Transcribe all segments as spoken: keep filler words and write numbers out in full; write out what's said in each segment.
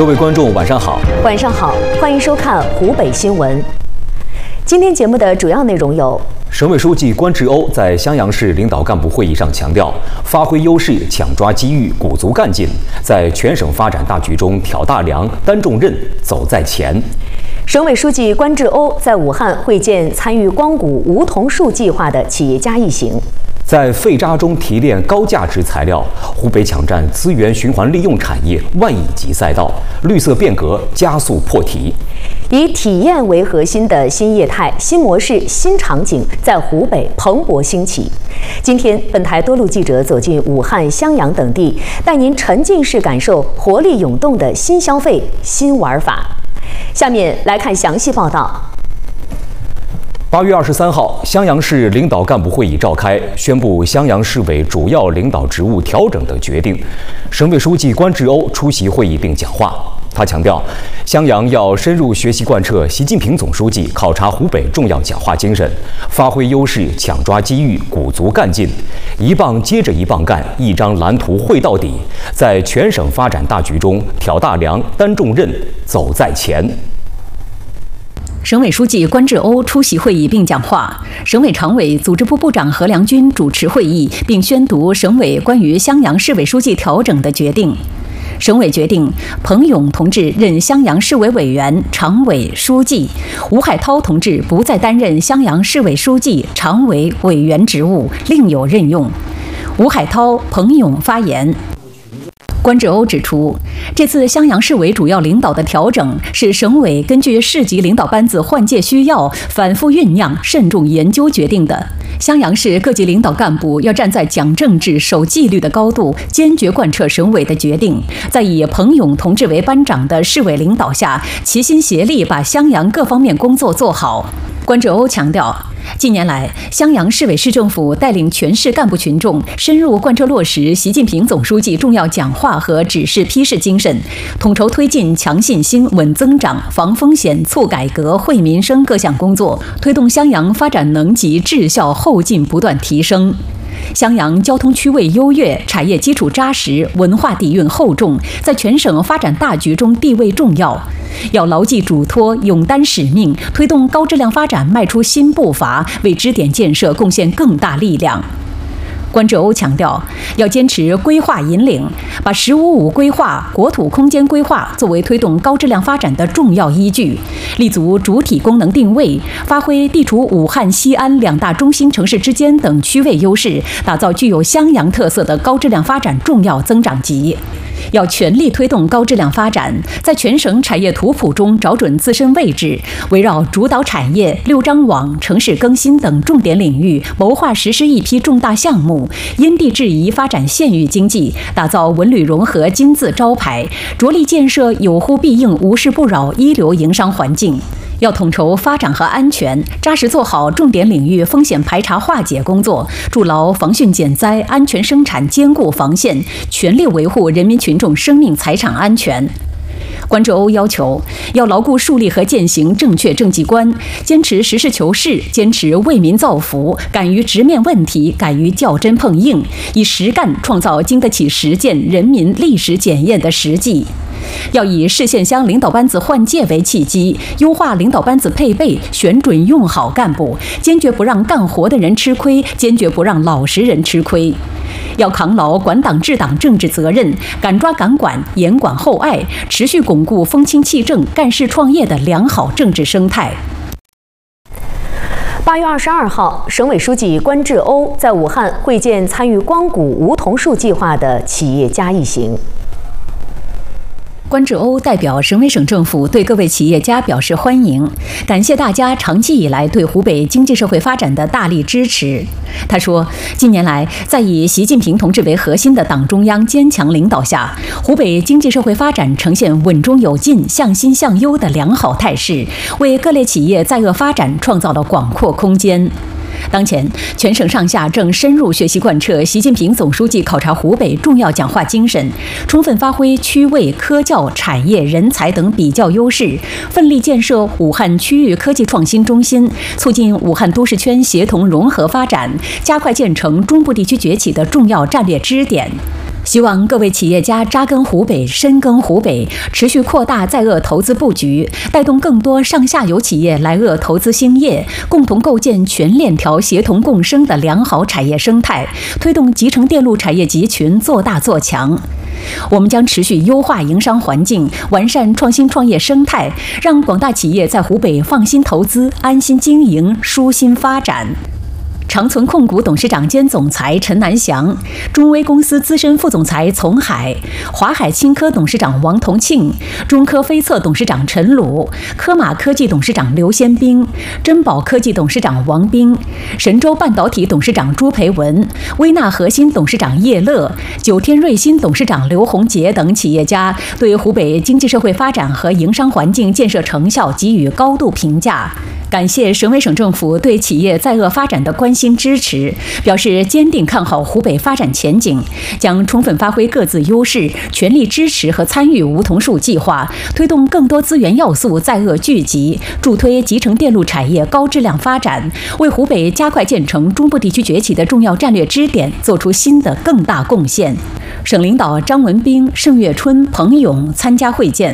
各位观众，晚上好。 晚上好，欢迎收看湖北新闻。今天节目的主要内容有： 省委书记关志欧在襄阳市领导干部会议上强调，发挥优势，抢抓机遇，鼓足干劲，在全省发展大局中挑大梁、担重任、走在前。 省委书记关志欧在武汉会见参与光谷梧桐树计划的企业家一行。 在废渣中提炼高价值材料，湖北抢占资源循环利用产业万亿级赛道，绿色变革加速破题。 以体验为核心的新业态、新模式、新场景在湖北蓬勃兴起。今天，本台多路记者走进武汉、襄阳等地，带您沉浸式感受活力涌动的新消费、新玩法。下面来看详细报道。 八月二十三号，襄阳市领导干部会议召开，宣布襄阳市委主要领导职务调整的决定。省委书记关志欧出席会议并讲话。他强调，襄阳要深入学习贯彻习近平总书记考察湖北重要讲话精神，发挥优势，抢抓机遇，鼓足干劲，一棒接着一棒干，一张蓝图绘到底，在全省发展大局中挑大梁、担重任、走在前。 省委书记关志欧出席会议并讲话，省委常委、组织部部长何良军主持会议并宣读省委关于襄阳市委书记调整的决定。省委决定，彭勇同志任襄阳市委委员、常委、书记；吴海涛同志不再担任襄阳市委书记、常委、委员职务，另有任用。吴海涛、彭勇发言。关志欧指出，这次襄阳市委主要领导的调整是省委根据市级领导班子换届需要，反复酝酿、慎重研究决定的。襄阳市各级领导干部要站在讲政治、守纪律的高度，坚决贯彻省委的决定，在以彭勇同志为班长的市委领导下，齐心协力把襄阳各方面工作做好。关志欧强调，近年来，襄阳市委市政府带领全市干部群众深入贯彻落实习近平总书记重要讲话和指示批示精神，统筹推进强信心、稳增长、防风险、促改革、惠民生各项工作，推动襄阳发展能级、质效、后劲不断提升。襄阳交通区位优越，产业基础扎实，文化底蕴厚重，在全省发展大局中地位重要。要牢记嘱托，勇担使命，推动高质量发展迈出新步伐，为支点建设贡献更大力量。关志欧强调，要坚持规划引领，把“十五五”规划、国土空间规划作为推动高质量发展的重要依据，立足主体功能定位，发挥地处武汉、西安两大中心城市之间等区位优势，打造具有襄阳特色的高质量发展重要增长极。要全力推动高质量发展，在全省产业图谱中找准自身位置，围绕主导产业、六张网、城市更新等重点领域，谋划实施一批重大项目，因地制宜发展县域经济，打造文旅融合金字招牌，着力建设有呼必应、无事不扰一流营商环境。要统筹发展和安全，扎实做好重点领域风险排查化解工作，筑牢防汛减灾、安全生产坚固防线，全力维护人民群众生命财产安全。关志欧要求，要牢固树立和践行正确政绩观，坚持实事求是，坚持为民造福，敢于直面问题，敢于较真碰硬，以实干创造经得起实践、人民历史检验的实际。要以市县乡领导班子换届为契机，优化领导班子配备，选准用好干部，坚决不让干活的人吃亏，坚决不让老实人吃亏。要扛牢管党治党政治责任，敢抓敢管，严管厚爱，持续巩固风清气正、干事创业的良好政治生态。 八月二十二号，省委书记关志欧在武汉会见参与光谷梧桐树计划的企业家一行。 关志欧代表省委省政府对各位企业家表示欢迎，感谢大家长期以来对湖北经济社会发展的大力支持。他说，近年来，在以习近平同志为核心的党中央坚强领导下，湖北经济社会发展呈现稳中有进、向新向优的良好态势，为各类企业在鄂发展创造了广阔空间。当前，全省上下正深入学习贯彻习近平总书记考察湖北重要讲话精神，充分发挥区位、科教、产业、人才等比较优势，奋力建设武汉区域科技创新中心，促进武汉都市圈协同融合发展，加快建成中部地区崛起的重要战略支点。 希望各位企业家扎根湖北、深耕湖北，持续扩大在鄂投资布局，带动更多上下游企业来鄂投资兴业，共同构建全链条协同共生的良好产业生态，推动集成电路产业集群做大做强。我们将持续优化营商环境，完善创新创业生态，让广大企业在湖北放心投资、安心经营、舒心发展。长存控股董事长兼总裁陈南祥，中微公司资深副总裁丛海，华海轻科董事长王同庆，中科飞测董事长陈鲁，科马科技董事长刘先兵，珍宝科技董事长王斌，神州半导体董事长朱培文，微纳核心董事长叶乐，九天瑞芯董事长刘洪杰等企业家对湖北经济社会发展和营商环境建设成效给予高度评价。感谢省委省政府对企业在鄂发展的关心支持，表示坚定看好湖北发展前景，将充分发挥各自优势，全力支持和参与梧桐树计划，推动更多资源要素在鄂聚集，助推集成电路产业高质量发展，为湖北加快建成中部地区崛起的重要战略支点做出新的更大贡献。省领导张文斌、盛月春、彭勇参加会见。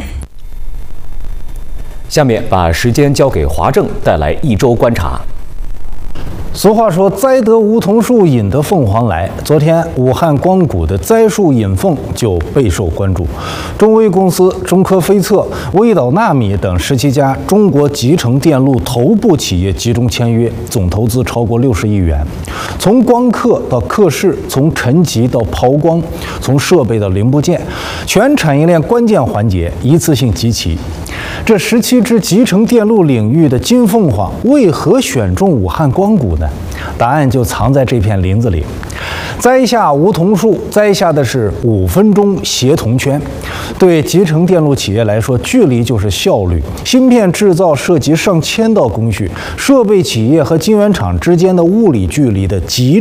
下面把时间交给华正，带来一周观察。 俗话说，栽得梧桐树，引得凤凰来。昨天，武汉光谷的栽树引凤就备受关注。中微公司、中科飞测、微岛纳米等十七家中国集成电路头部企业集中签约，总投资超过六十亿元。从光刻到刻蚀，从沉积到抛光，从设备到零部件，全产业链关键环节一次性集齐。这十七只集成电路领域的金凤凰为何选中武汉光谷呢？答案就藏在这片林子里。栽下梧桐树，栽下的是五分钟协同圈。对集成电路企业来说，距离就是效率。芯片制造涉及上千道工序，设备企业和晶圆厂之间的物理距离的极